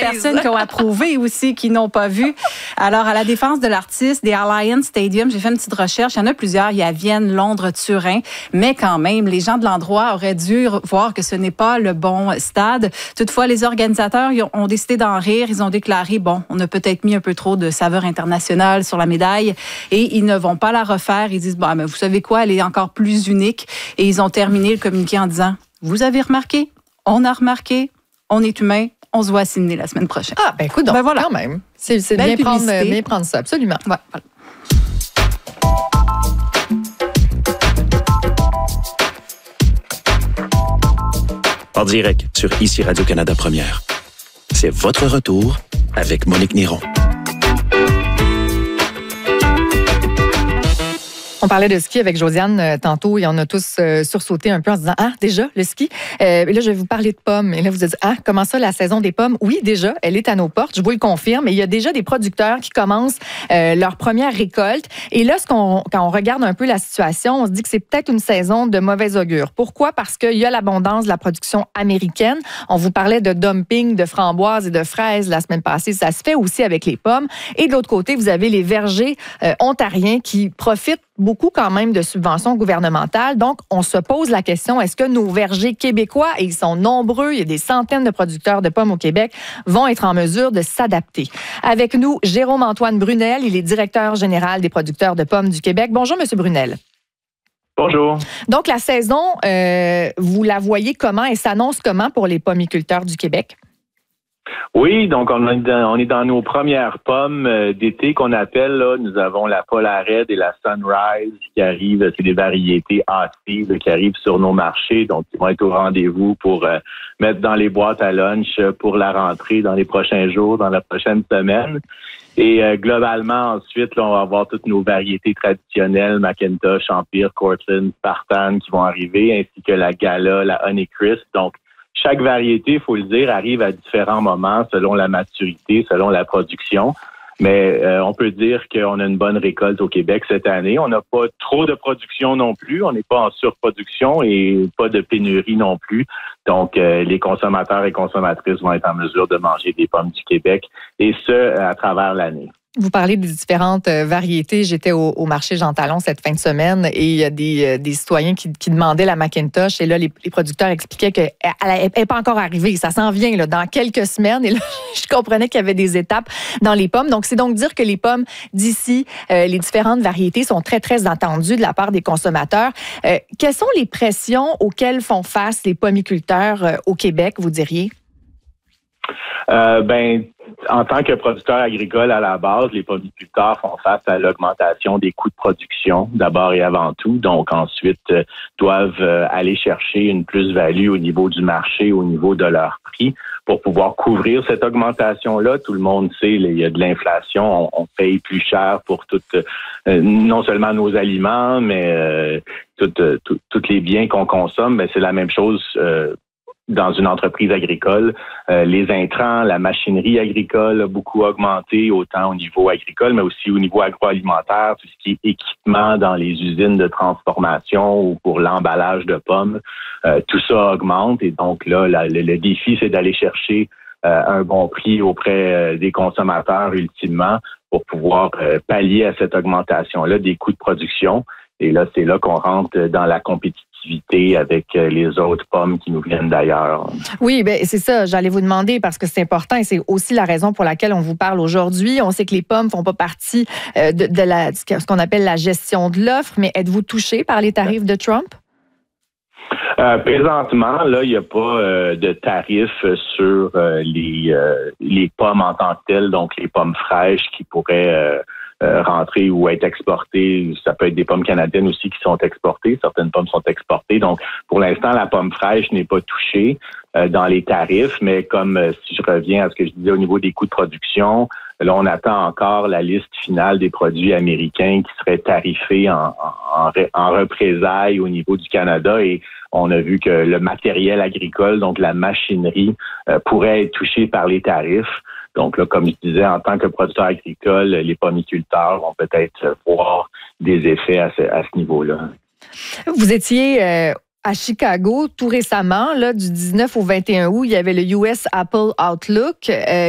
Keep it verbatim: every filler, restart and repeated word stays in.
personnes qui ont approuvé aussi, qui n'ont pas vu. Alors, à la défense de l'artiste, des Alliance Stadium, j'ai fait une petite recherche. Il y en a plusieurs. Il y a Vienne, Londres, Turin. Mais quand même, les gens de l'endroit auraient dû voir que ce n'est pas le bon stade. Toutefois, les organisateurs ils ont décidé d'en rire. Ils ont déclaré, bon, on a peut-être mis un peu trop de saveur internationale sur la médaille et ils ne vont pas la refaire. Ils disent, bon, mais vous savez quoi, elle est encore plus unique. Et ils ont terminé le communiqué en disant, vous avez remarqué, on a remarqué, on est humain, on se voit à Sydney la semaine prochaine. Ah, ben écoute, donc, ben voilà. Quand même. C'est, c'est bien, prendre, bien prendre ça, absolument. Ouais, voilà. En direct sur Ici Radio-Canada Première. C'est votre retour avec Monique Néron. On parlait de ski avec Josiane euh, tantôt et on a tous euh, sursauté un peu en se disant « Ah, déjà, le ski? Euh, » Là, je vais vous parler de pommes. Et là, vous allez dire « Ah, comment ça, la saison des pommes? » Oui, déjà, elle est à nos portes, je vous le confirme. Et il y a déjà des producteurs qui commencent euh, leur première récolte. Et là, ce qu'on, quand on regarde un peu la situation, on se dit que c'est peut-être une saison de mauvais augure. Pourquoi? Parce qu'il y a l'abondance de la production américaine. On vous parlait de dumping de framboises et de fraises la semaine passée. Ça se fait aussi avec les pommes. Et de l'autre côté, vous avez les vergers euh, ontariens qui profitent beaucoup quand même de subventions gouvernementales. Donc, on se pose la question, est-ce que nos vergers québécois, et ils sont nombreux, il y a des centaines de producteurs de pommes au Québec, vont être en mesure de s'adapter? Avec nous, Jérôme-Antoine Brunel, il est directeur général des producteurs de pommes du Québec. Bonjour, M. Brunel. Bonjour. Donc, la saison, euh, vous la voyez comment et s'annonce comment pour les pommiculteurs du Québec? Oui, donc on est dans, on est dans nos premières pommes euh, d'été qu'on appelle, là, nous avons la Polar Red et la Sunrise qui arrivent, c'est des variétés A C là, qui arrivent sur nos marchés, donc ils vont être au rendez-vous pour euh, mettre dans les boîtes à lunch euh, pour la rentrée dans les prochains jours, dans la prochaine semaine. Et euh, globalement, ensuite, là, on va avoir toutes nos variétés traditionnelles, Macintosh, Empire, Cortland, Spartan qui vont arriver, ainsi que la Gala, la Honeycrisp. Donc, chaque variété, il faut le dire, arrive à différents moments selon la maturité, selon la production. Mais euh, on peut dire qu'on a une bonne récolte au Québec cette année. On n'a pas trop de production non plus. On n'est pas en surproduction et pas de pénurie non plus. Donc, euh, les consommateurs et consommatrices vont être en mesure de manger des pommes du Québec et ce, à travers l'année. Vous parlez des différentes variétés. J'étais au, au marché Jean Talon cette fin de semaine et il y a des, des citoyens qui, qui demandaient la Macintosh et là, les, les producteurs expliquaient qu'elle n'est pas encore arrivée. Ça s'en vient là, dans quelques semaines et là, je comprenais qu'il y avait des étapes dans les pommes. Donc, c'est donc dire que les pommes d'ici, euh, les différentes variétés sont très, très attendues de la part des consommateurs. Euh, quelles sont les pressions auxquelles font face les pommiculteurs euh, au Québec, vous diriez? Euh, ben, en tant que producteur agricole à la base, les pommiculteurs font face à l'augmentation des coûts de production d'abord et avant tout. Donc ensuite, euh, doivent euh, aller chercher une plus-value au niveau du marché, au niveau de leur prix pour pouvoir couvrir cette augmentation-là. Tout le monde sait, il y a de l'inflation, on, on paye plus cher pour toutes, euh, non seulement nos aliments, mais euh, toutes, euh, tout, tous les biens qu'on consomme. Mais c'est la même chose. Euh, dans une entreprise agricole, euh, les intrants, la machinerie agricole a beaucoup augmenté, autant au niveau agricole, mais aussi au niveau agroalimentaire, tout ce qui est équipement dans les usines de transformation ou pour l'emballage de pommes, euh, tout ça augmente. Et donc là, la, le, le défi, c'est d'aller chercher euh, un bon prix auprès euh, des consommateurs ultimement pour pouvoir euh, pallier à cette augmentation-là des coûts de production. Et là, c'est là qu'on rentre dans la compétitivité avec les autres pommes qui nous viennent d'ailleurs. Oui, bien, c'est ça. J'allais vous demander parce que c'est important et c'est aussi la raison pour laquelle on vous parle aujourd'hui. On sait que les pommes ne font pas partie de, de la, ce qu'on appelle la gestion de l'offre, mais êtes-vous touché par les tarifs de Trump? Euh, présentement, là, il n'y a pas euh, de tarifs sur euh, les, euh, les pommes en tant que telles, donc les pommes fraîches qui pourraient euh, euh, rentrer ou être exportées. Ça peut être des pommes canadiennes aussi qui sont exportées. Certaines pommes sont exportées. Donc, pour l'instant, la pomme fraîche n'est pas touchée euh, dans les tarifs, mais comme euh, si je reviens à ce que je disais au niveau des coûts de production, là, on attend encore la liste finale des produits américains qui seraient tarifés en, en, en représailles au niveau du Canada et on a vu que le matériel agricole, donc la machinerie, euh, pourrait être touché par les tarifs. Donc là, comme je disais, en tant que producteur agricole, les pommiculteurs vont peut-être voir des effets à ce, à ce niveau-là. Vous étiez euh, à Chicago tout récemment, là, du dix-neuf au vingt et un août, il y avait le U S Apple Outlook. Euh,